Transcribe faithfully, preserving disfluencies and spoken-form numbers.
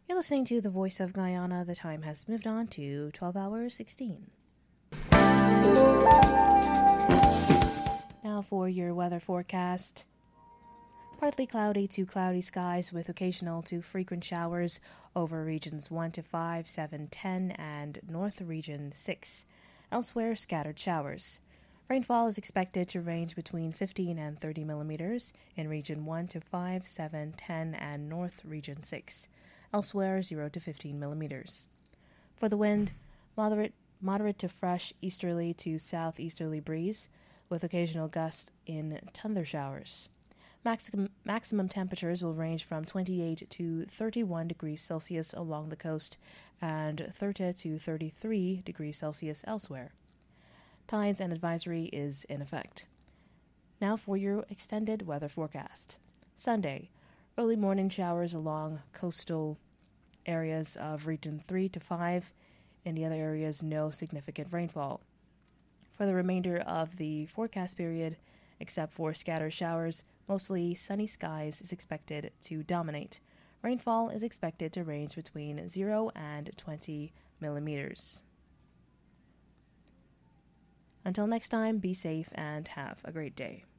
You're listening to The Voice of Guyana. The time has moved on to twelve hours sixteen. Now for your weather forecast. Partly cloudy to cloudy skies with occasional to frequent showers over regions one to five, seven, ten, and North Region six. Elsewhere, scattered showers. Rainfall is expected to range between fifteen and thirty millimeters in Region one to five, seven, ten, and North Region six. Elsewhere, zero to fifteen millimeters. For the wind, moderate, moderate to fresh easterly to southeasterly breeze with occasional gusts in thunder showers. Maximum, maximum temperatures will range from twenty-eight to thirty-one degrees Celsius along the coast and thirty to thirty-three degrees Celsius elsewhere. Tides and advisory is in effect. Now for your extended weather forecast. Sunday, early morning showers along coastal areas of Region three to five. In the other areas, no significant rainfall. For the remainder of the forecast period, except for scattered showers, mostly sunny skies is expected to dominate. Rainfall is expected to range between zero and twenty millimeters. Until next time, be safe and have a great day.